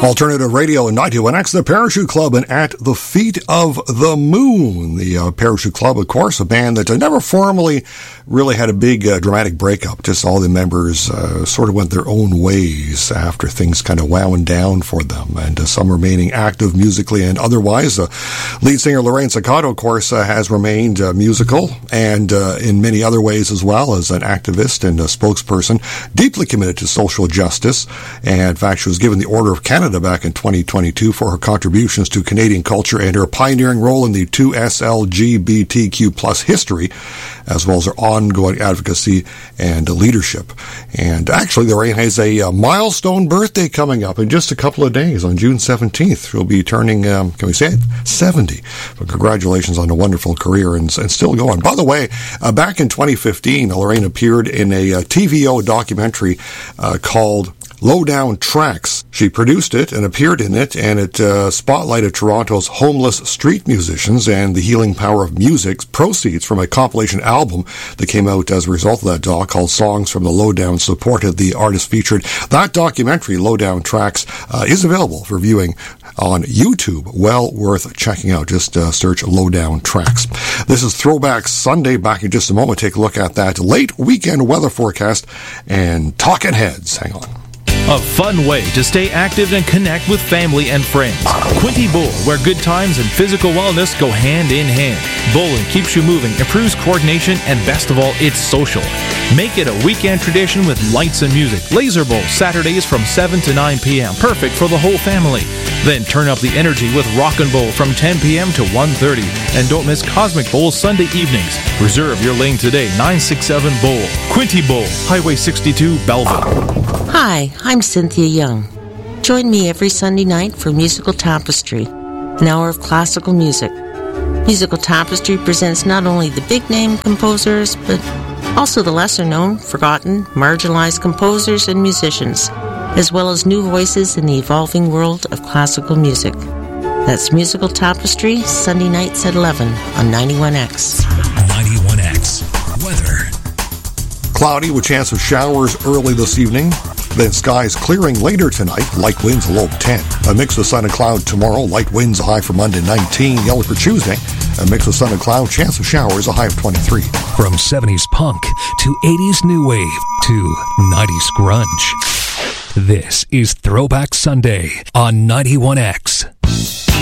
Alternative Radio and 91X, the Parachute Club, and At the Feet of the Moon. The Parachute Club, of course, a band that never formally really had a big dramatic breakup. Just all the members sort of went their own ways after things kind of wound down for them, and some remaining active musically and otherwise. Lead singer Lorraine Sakato, of course, has remained musical and in many other ways as well as an activist and a spokesperson, deeply committed to social justice. And in fact, she was given the Order of Canada back in 2022 for her contributions to Canadian culture and her pioneering role in the 2S LGBTQ plus history, as well as her ongoing advocacy and leadership. And actually, Lorraine has a milestone birthday coming up in just a couple of days. On June 17th, she'll be turning, can we say it, 70. But congratulations on a wonderful career and still going. By the way, back in 2015, Lorraine appeared in a TVO documentary called Lowdown Tracks. She produced it and appeared in it, and it spotlighted Toronto's homeless street musicians and the healing power of music. Proceeds from a compilation album that came out as a result of that doc called Songs from the Lowdown supported the artist featured. That documentary, Lowdown Tracks, is available for viewing on YouTube. Well worth checking out. Just search Lowdown Tracks. This is Throwback Sunday. Back in just a moment. Take a look at that late weekend weather forecast and Talking Heads. Hang on. A fun way to stay active and connect with family and friends. Quinty Bowl, where good times and physical wellness go hand in hand. Bowling keeps you moving, improves coordination, and best of all, it's social. Make it a weekend tradition with lights and music. Laser Bowl, Saturdays from 7 to 9 p.m. Perfect for the whole family. Then turn up the energy with Rockin' Bowl from 10 p.m. to 1:30. And don't miss Cosmic Bowl Sunday evenings. Reserve your lane today, 967 Bowl. Quinty Bowl, Highway 62, Belleville. Hi, I'm Cynthia Young. Join me every Sunday night for Musical Tapestry, an hour of classical music. Musical Tapestry presents not only the big-name composers, but also the lesser-known, forgotten, marginalized composers and musicians, as well as new voices in the evolving world of classical music. That's Musical Tapestry, Sunday nights at 11 on 91X. 91X. Weather. Cloudy with chance of showers early this evening. Then skies clearing later tonight. Light winds a low of 10. A mix of sun and cloud tomorrow. Light winds a high for Monday 19. Yellow for Tuesday. A mix of sun and cloud. Chance of showers a high of 23. From 70s punk to 80s new wave to 90s grunge. This is Throwback Sunday on 91X.